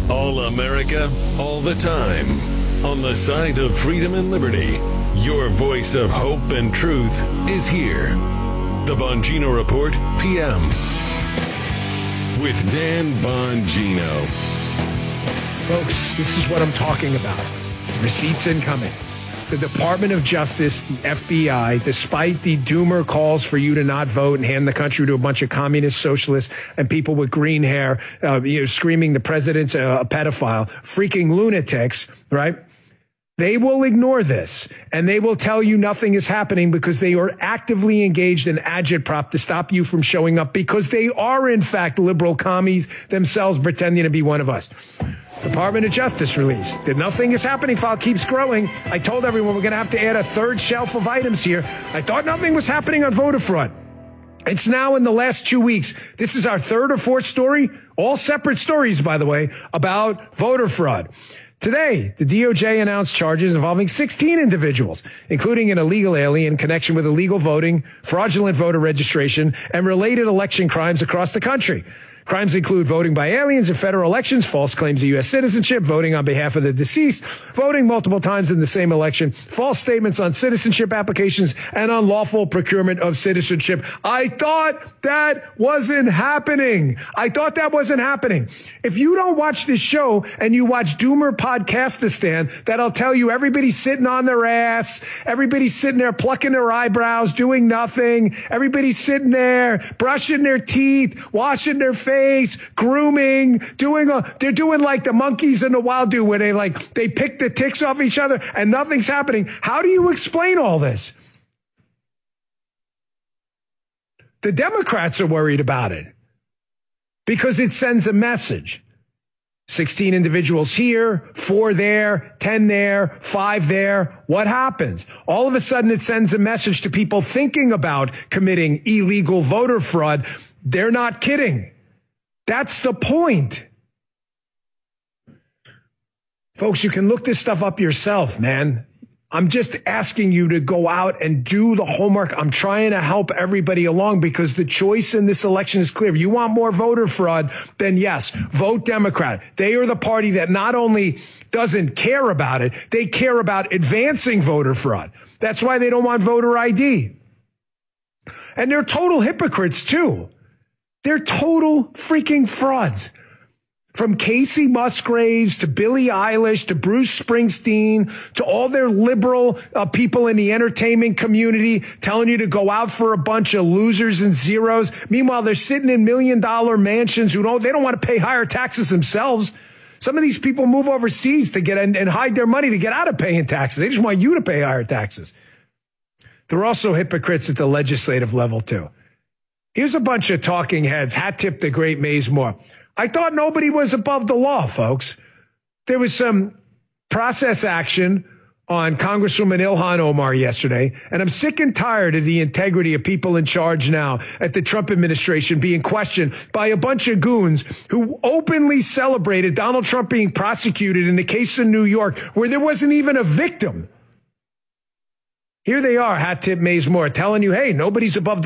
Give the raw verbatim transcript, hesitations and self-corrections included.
All America, all the time. On the side of freedom and liberty, your voice of hope and truth is here. The Bongino Report, P M. With Dan Bongino. Folks, this is what I'm talking about. Receipts incoming. The Department of Justice, the F B I, despite the doomer calls for you to not vote and hand the country to a bunch of communist socialists and people with green hair, uh, you know, screaming the president's a, a pedophile, freaking lunatics, right? They will ignore this, and they will tell you nothing is happening because they are actively engaged in agitprop to stop you from showing up because they are, in fact, liberal commies themselves pretending to be one of us. Department of Justice release. The nothing is happening file keeps growing. I told everyone we're going to have to add a third shelf of items here. I thought nothing was happening on voter fraud. It's now in the last two weeks. This is our third or fourth story, all separate stories, by the way, about voter fraud. Today, the D O J announced charges involving sixteen individuals, including an illegal alien in connection with illegal voting, fraudulent voter registration, and related election crimes across the country. Crimes include voting by aliens in federal elections, false claims of U S citizenship, voting on behalf of the deceased, voting multiple times in the same election, false statements on citizenship applications, and unlawful procurement of citizenship. I thought that wasn't happening. I thought that wasn't happening. If you don't watch this show and you watch Doomer Podcastistan, that'll tell you everybody's sitting on their ass, everybody's sitting there plucking their eyebrows, doing nothing, everybody's sitting there brushing their teeth, washing their face, Face, grooming, doing a, they're doing like the monkeys in the wild do where they like, they pick the ticks off each other and nothing's happening. How do you explain all this? The Democrats are worried about it because it sends a message. sixteen individuals here, four there, ten there, five there. What happens? All of a sudden it sends a message to people thinking about committing illegal voter fraud. They're not kidding. That's the point. Folks, you can look this stuff up yourself, man. I'm just asking you to go out and do the homework. I'm trying to help everybody along because the choice in this election is clear. If you want more voter fraud, then yes, vote Democrat. They are the party that not only doesn't care about it, they care about advancing voter fraud. That's why they don't want voter I D. And they're total hypocrites, too. They're total freaking frauds. From Casey Musgraves to Billie Eilish to Bruce Springsteen to all their liberal uh, people in the entertainment community telling you to go out for a bunch of losers and zeros. Meanwhile, they're sitting in million dollar mansions who don't, they don't want to pay higher taxes themselves. Some of these people move overseas to get and, and hide their money to get out of paying taxes. They just want you to pay higher taxes. They're also hypocrites at the legislative level, too. Here's a bunch of talking heads. Hat tip the great Maze Moore. I thought nobody was above the law, folks. There was some process action on Congresswoman Ilhan Omar yesterday, and I'm sick and tired of the integrity of people in charge now at the Trump administration being questioned by a bunch of goons who openly celebrated Donald Trump being prosecuted in the case in New York where there wasn't even a victim. Here they are, hat tip Maze Moore, telling you, hey, nobody's above the